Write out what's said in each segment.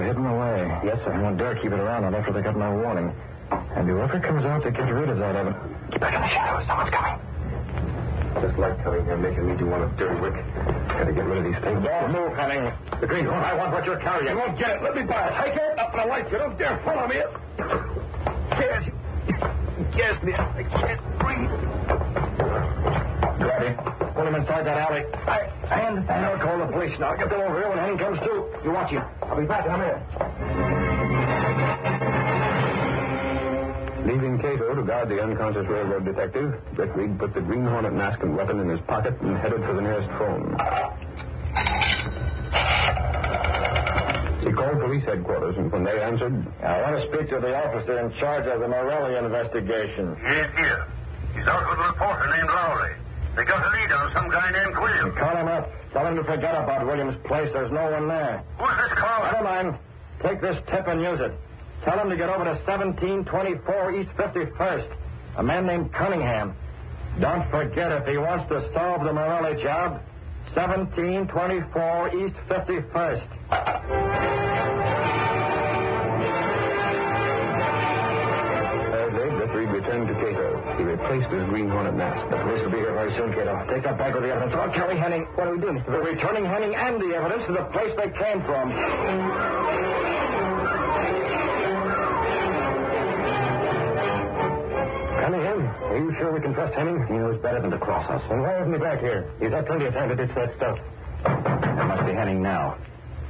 hidden away. Yes, sir. I won't dare keep it around not after they got my warning. And whoever comes out to get rid of that evidence... Get back in the shadows. Someone's coming. Just like Cunningham making me do one of dirty work. Gotta get rid of these things. Don't move, Henning. The greenhorn, I want what you're carrying. You won't get it. Let me buy it. Take it up the light. You don't dare follow me. Scares me. I can't breathe. Grab him. Pull him inside that alley. I understand. I'll call the police now. Get them over here when Henning comes through. You watch him. I'll be back in a minute. Leaving Cato to guard the unconscious railroad detective, Brick Reed put the Green Hornet mask and weapon in his pocket and headed for the nearest phone. He called police headquarters, and when they answered... I want to speak to the officer in charge of the Morelli investigation. He is here. He's out with a reporter named Lowry. They got a lead on some guy named Williams. Call him up. Tell him to forget about Williams' place. There's no one there. Who's this caller? Never mind. Take this tip and use it. Tell him to get over to 1724 East 51st. A man named Cunningham. Don't forget, if he wants to solve the Morelli job, 1724 East 51st. Brick Reed returned to Cato. He replaced his Green Hornet mask. The police will be here very soon, Cato. Take that bag with the evidence. I'll carry Henning. What are we doing? We're returning Henning and the evidence to the place they came from. Cunningham, are you sure we can trust Henning? He knows better than to cross us. And why isn't he back here? He's had plenty of time to ditch that stuff. That must be Henning now.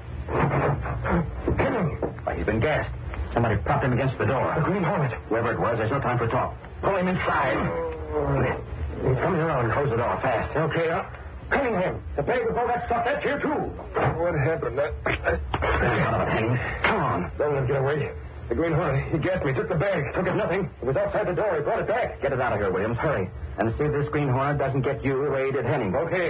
Henning! Why, he's been gassed. Somebody propped him against the door. The Green Hornet. Whoever it was, there's no time for talk. Pull him inside. He's coming around. Close the door fast. Okay, Cunningham, the bag with all that stuff, that's here, too. What happened? Stay out of it, Henning. Come on. Don't let him get away. The Green Hornet, he gassed me, took the bag, took it nothing. It was outside the door. He brought it back. Get it out of here, Williams. Hurry. And see if this Green Hornet doesn't get you the way he did Henning. Okay.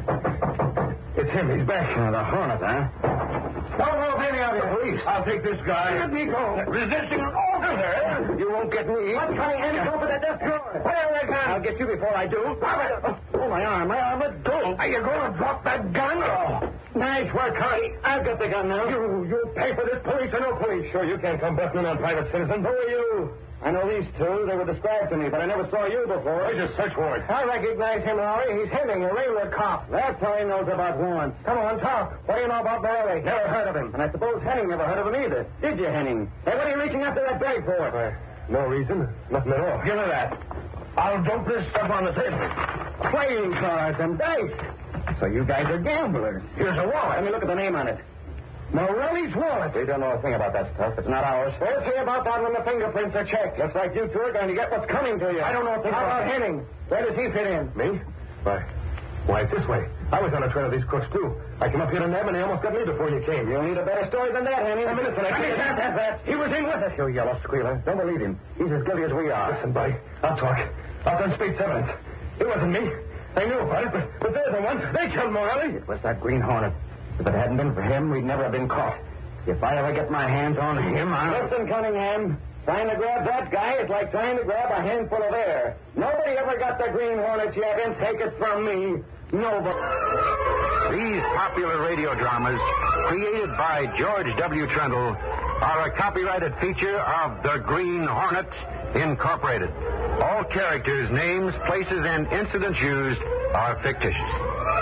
It's him. He's back. The Hornet, huh? Don't move any of you. The police. I'll take this guy. Let me go. Resisting an order there. You won't get me. What's Cunningham? Go for that desk drawer. Whatever they can. I'll get you before I do. Oh, my arm. Let go. Are you going to drop that gun? Oh. Nice work, Hardy. I've got the gun now. You pay for this, police or no police? Sure, you can't come busting in on private citizens. Who are you? I know these two. They were described to me, but I never saw you before. Where's your search warrant? I recognize him, Lowry. He's Henning, a railroad cop. That's all he knows about warrants. Come on, talk. What do you know about Morelli? Never heard of him. And I suppose Henning never heard of him either. Did you, Henning? Hey, what are you reaching after that bag for? No reason. Nothing at all. Give me that. I'll dump this stuff on the table. Playing cards and dice. So you guys are gamblers. Here's a wallet. Let me look at the name on it. Morelli's wallet. We don't know a thing about that stuff. It's not ours. We'll see about that when the fingerprints are checked. Looks like you two are going to get what's coming to you. I don't know a thing about Henning. Where does he fit in? Me? Why, it's this way. I was on a trail of these crooks, too. I came up here to them, and they almost got me before you came. You'll need a better story than that, Henning. A minute, I can't have that. He was in with us. You yellow squealer. Don't believe him. He's as guilty as we are. Listen, buddy. I'll talk. I'll then speak evidence. It wasn't me. They knew about it, but they're the ones. They killed Morelli. It was that Green Hornet. If it hadn't been for him, we'd never have been caught. If I ever get my hands on him, I'll... Listen, Cunningham. Trying to grab that guy is like trying to grab a handful of air. Nobody ever got the Green Hornet yet, and take it from me. Nobody. These popular radio dramas, created by George W. Trendle, are a copyrighted feature of the Green Hornet, Incorporated. All characters, names, places, and incidents used are fictitious.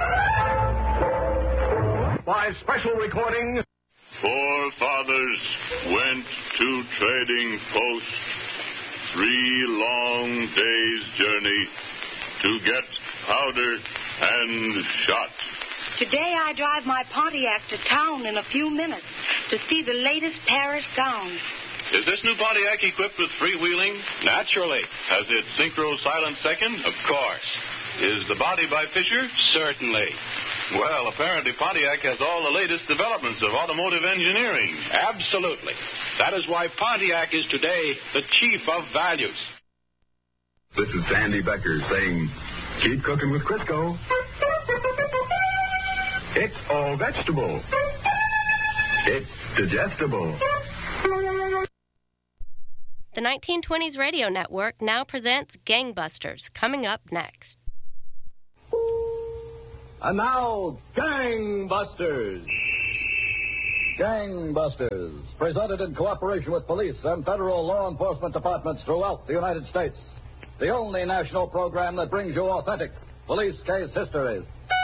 By special recording... Four fathers went to trading posts, 3 long days' journey to get powder and shot. Today I drive my Pontiac to town in a few minutes to see the latest Paris gowns. Is this new Pontiac equipped with freewheeling? Naturally. Has it synchro silent second? Of course. Is the body by Fisher? Certainly. Well, apparently Pontiac has all the latest developments of automotive engineering. Absolutely. That is why Pontiac is today the chief of values. This is Sandy Becker saying, keep cooking with Crisco. It's all vegetable. It's digestible. The 1920s Radio Network now presents Gangbusters, coming up next. And now, Gangbusters. Gangbusters, presented in cooperation with police and federal law enforcement departments throughout the United States. The only national program that brings you authentic police case histories.